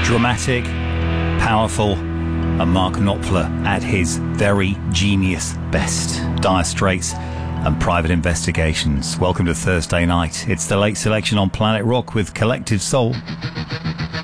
Dramatic, powerful, and Mark Knopfler at his very genius best. Dire Straits and Private Investigations. Welcome to Thursday night. It's the late selection on Planet Rock with Collective Soul.